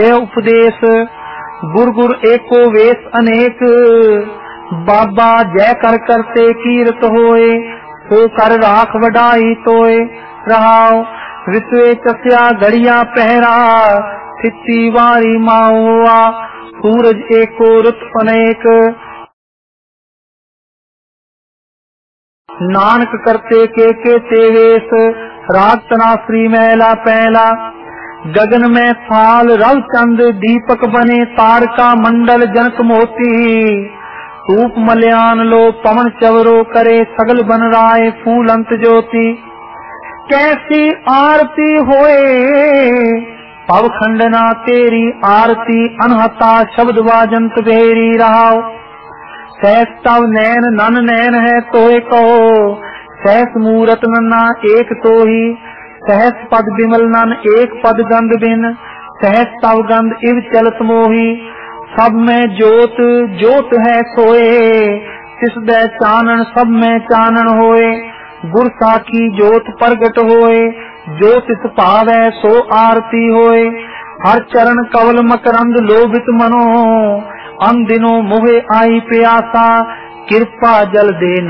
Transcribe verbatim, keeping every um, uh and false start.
उपदेश गुर गुर एको वेश अनेक, बाबा जय कर करते कीरत होए, सो कर राख वडाई तोए। रहाओ विश्वे चस्या घड़िया पहरा, सिच्ची वारी माओआ, सूरज एको रुत अनेक। नानक करते के के तेवेश, राग तना श्री मैला पहला। गगन में थाल रव चंद दीपक बने, तारका मंडल जनक मोती। रूप मल्यान लो पवन चवरो करे, सगल बन राय फूल अंत ज्योति। कैसी आरती होए पव खंडना तेरी आरती, अनहता शब्द वाजंत बेरी। रहाओ सहस तव नैन नन नैन है तोय कहो, सहस मूरत नन्ना एक तो ही। सहस पद बिमल नन एक पद गंध बिन, सहस तव गंध इव चलत मोही। सब में जोत जोत है सोए, तिस दै चानन सब में चानन होए। गुर साखी जोत प्रगट होए, जो तिस भावै सो आरती होए। हर चरण कवल मकरंद लोभित मनो, अन दिनो मोहे आई प्यासा। कृपा जल दे